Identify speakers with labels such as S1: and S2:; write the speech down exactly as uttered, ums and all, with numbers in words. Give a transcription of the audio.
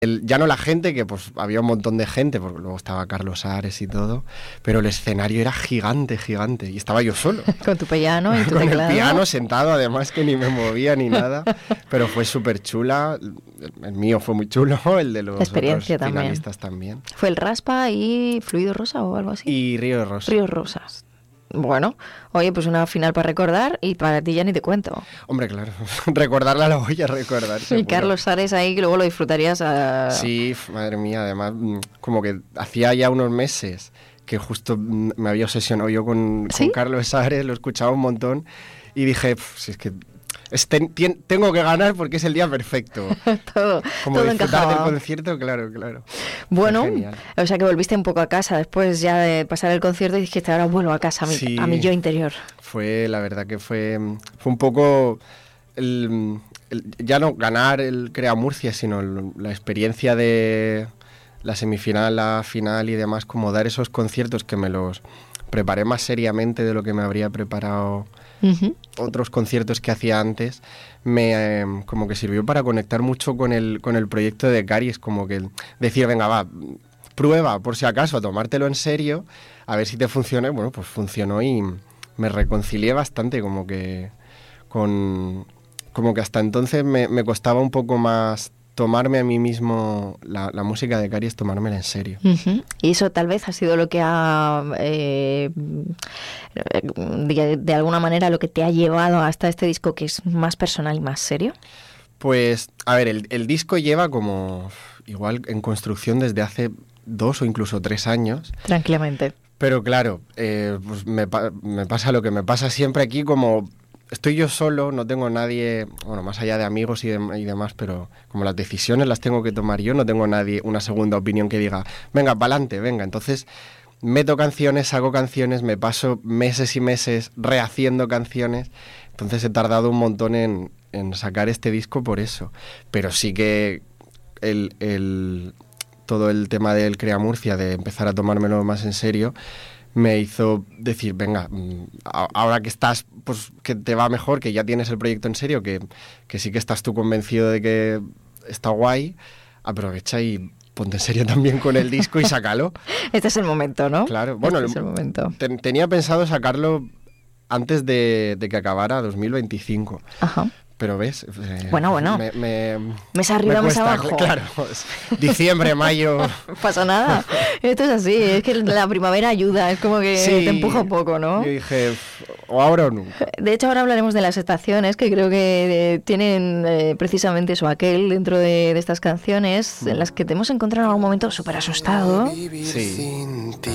S1: El, ya no la gente, que pues había un montón de gente, porque luego estaba Carlos Ares y todo, pero el escenario era gigante, gigante, y estaba yo solo.
S2: Con tu piano y tu
S1: Con
S2: teclado.
S1: el piano sentado, además que ni me movía ni nada, pero fue súper chula. El mío fue muy chulo, el de los
S2: La experiencia
S1: otros
S2: también.
S1: finalistas también.
S2: ¿Fue el Raspa y Fluido Rosa o algo así?
S1: Y Río de Rosa.
S2: Ríos Rosas. Bueno, oye, pues una final para recordar y para ti ya ni te cuento.
S1: Hombre, claro, recordarla la voy a recordar.
S2: Y
S1: seguro.
S2: Carlos Ares ahí, que luego lo disfrutarías a...
S1: Sí, madre mía, además, como que hacía ya unos meses que justo me había obsesionado yo con,
S2: ¿Sí?
S1: con Carlos Ares, lo escuchaba un montón y dije, si es que este, tien, tengo que ganar porque es el día perfecto.
S2: todo,
S1: Como
S2: todo
S1: disfrutar
S2: encajaba.
S1: del concierto, claro, claro.
S2: Bueno,
S1: Genial.
S2: o sea que volviste un poco a casa después ya de pasar el concierto y dijiste, ahora vuelvo a casa, a mi,
S1: Sí.
S2: a mi yo interior.
S1: Fue, la verdad que fue, fue un poco, el, el, ya no ganar el Crea Murcia, sino el, la experiencia de la semifinal, la final y demás, como dar esos conciertos que me los preparé más seriamente de lo que me habría preparado
S2: Uh-huh.
S1: otros conciertos que hacía antes, me eh, como que sirvió para conectar mucho con el, con el proyecto de Caries, como que decir, venga, va, prueba por si acaso, a tomártelo en serio, a ver si te funciona. Bueno, pues funcionó y me reconcilié bastante, como que con como que hasta entonces me, me costaba un poco más tomarme a mí mismo la, la música de Caries, tomármela en serio.
S2: Uh-huh. Y eso tal vez ha sido lo que ha, eh, de, de alguna manera, lo que te ha llevado hasta este disco que es más personal y más serio.
S1: Pues, a ver, el, el disco lleva como, igual, en construcción desde hace dos o incluso tres años.
S2: Tranquilamente.
S1: Pero claro, eh, pues me, me pasa lo que me pasa siempre aquí, como estoy yo solo, no tengo nadie, bueno, más allá de amigos y, de, y demás, pero como las decisiones las tengo que tomar yo, no tengo nadie, una segunda opinión que diga, venga, pa'lante, venga. Entonces, meto canciones, hago canciones, me paso meses y meses rehaciendo canciones, entonces he tardado un montón en, en sacar este disco por eso. Pero sí que el, el, todo el tema del Crea Murcia, de empezar a tomármelo más en serio, me hizo decir, venga, ahora que estás, pues que te va mejor, que ya tienes el proyecto en serio, que, que sí que estás tú convencido de que está guay, aprovecha y ponte en serio también con el disco y sácalo.
S2: Este es el momento, ¿no?
S1: Claro, bueno,
S2: este es el momento.
S1: Ten, tenía pensado sacarlo antes de, de que acabara dos mil veinticinco.
S2: Ajá.
S1: Pero ves, eh,
S2: bueno, bueno,
S1: me, me,
S2: mes arriba,
S1: me
S2: mes
S1: cuesta,
S2: abajo.
S1: Claro, diciembre, mayo.
S2: No pasa nada. Esto es así, es que la primavera ayuda, es como que
S1: sí,
S2: te empuja un poco, ¿no?
S1: Yo dije, o ahora o nunca.
S2: De hecho, ahora hablaremos de las estaciones, que creo que eh, tienen eh, precisamente eso, aquel dentro de, de estas canciones, mm. en las que te hemos encontrado en algún momento súper asustado.
S1: Sí.